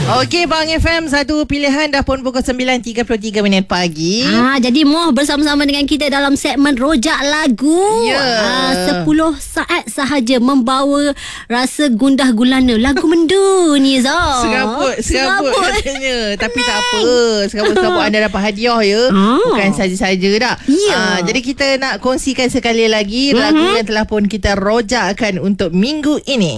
Okey, Bang FM, satu pilihan dah pun pukul 9.33 pagi. Jadi Moh bersama-sama dengan kita dalam segmen Rojak Lagu. 10 saat sahaja membawa rasa gundah gulana. Lagu mendu ni Zah. Serabut katanya. Tapi tak apa, serabut-serabut anda dapat hadiah ya. Bukan saja-saja dah. Jadi kita nak kongsikan sekali lagi lagu yang telah pun kita rojakkan untuk minggu ini.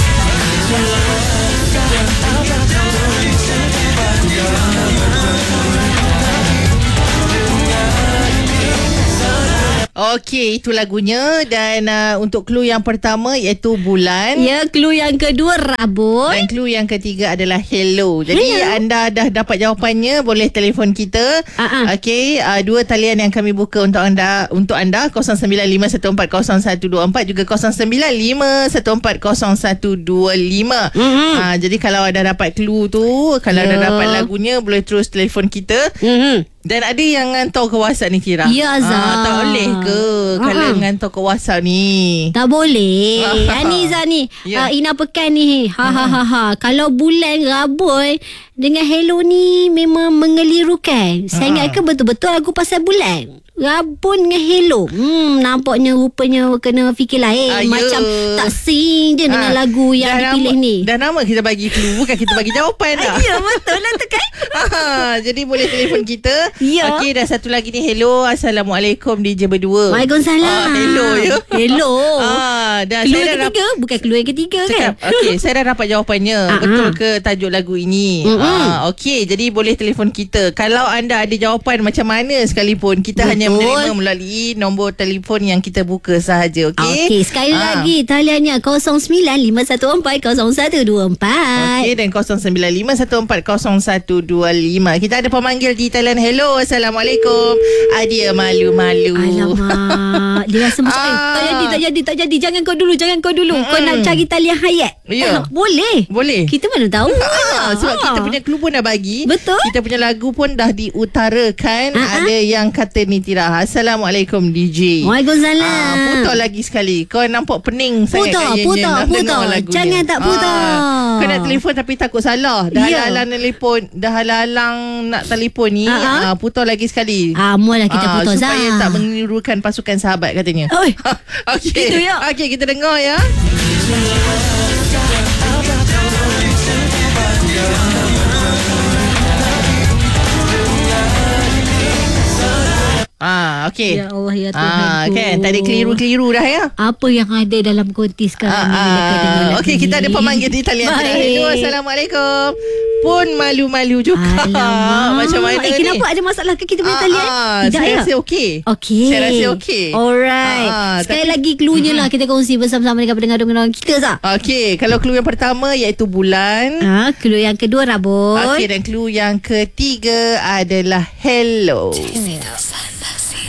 Okey, itu lagunya. Dan untuk clue yang pertama iaitu bulan. Ya, clue yang kedua rambut. Dan clue yang ketiga adalah hello. Jadi anda dah dapat jawapannya, boleh telefon kita. Okey, dua talian yang kami buka untuk anda 0951400124 juga 0951400125. Jadi kalau anda dapat clue tu, kalau anda dapat lagunya, boleh terus telefon kita. Dan ada yang hantar ke WhatsApp ni Kira. Ya Zah. Tak boleh ke kalau hantar ke WhatsApp ni? Tak boleh. Ni Zah ni Ina Pekan ni. Kalau bulan rabun dengan hello ni memang mengelirukan. Saya ingatkan betul-betul lagu pasal bulan. Rabun dengan hello. Nampaknya rupanya kena fikir lain. Macam tak sing je dengan lagu yang dipilih ni. Dah nama kita bagi clue, bukan kita bagi jawapan dah. Ya betul lah tu kan. Jadi boleh telefon kita. Ya. Okey, dan satu lagi ni hello. Assalamualaikum DJ berdua. Waalaikumsalam. Hello ya. Hello. Dan clue saya yang ketiga. Bukan clue yang ketiga kan. Okey, saya dah dapat jawapannya. Betul ke tajuk lagu ini? Okey, jadi boleh telefon kita. Kalau anda ada jawapan macam mana sekalipun, kita hanya menerima melalui nombor telefon yang kita buka sahaja. Okey, sekali lagi taliannya 0951400124. Okey, dan 0951400125. Kita ada pemanggil di talian. Hello, Assalamualaikum. Dia malu-malu. Alamak, dia rasa macam tak jadi. Jangan kau dulu. Kau nak cari talian hayat. Boleh. Kita mana tahu. Sebab kita punya clue pun dah bagi. Betul. Kita punya lagu pun dah diutarakan. Ada yang kata ni Tira, Assalamualaikum DJ. Waalaikumsalam. Putar lagi sekali. Kau nampak pening sangat kayaknya. Putar. Jangan tak putar. Kau nak telefon tapi takut salah. Dah halang nak telefon ni. Putar lagi sekali. Mula kita putar supaya tak menirukan pasukan sahabat katanya. Okey. Itu ya. Okey, kita dengar ya. Okey. Ya Allah, ya Tuhan. Kan tadi keliru dah ya. Apa yang ada dalam konti sekarang ni? Okey, kita ada pemanggil di talian. Hello, Assalamualaikum. Pun malu-malu juga. Macam mana ni? Kenapa ada masalah ke kita punya talian? Tidak saya ya? rasa okey. Saya rasa okey. Alright. Sekali lagi cluenya lah kita kongsi bersama-sama dengan pendengar-pendengar kita Zah. Okey, kalau clue yang pertama iaitu bulan. Clue yang kedua rambut. Okey, dan clue yang ketiga adalah hello.